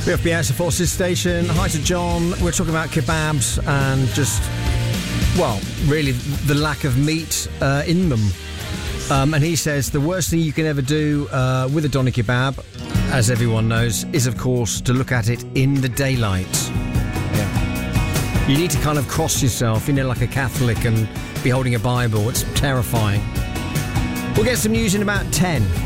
We have Piazza Forces Station. Hi to John. We're talking about kebabs and just, well, really the lack of meat in them. And he says the worst thing you can ever do with a doner kebab, as everyone knows, is of course to look at it in the daylight. Yeah. You need to kind of cross yourself, like a Catholic, and be holding a Bible. It's terrifying. We'll get some news in about 10.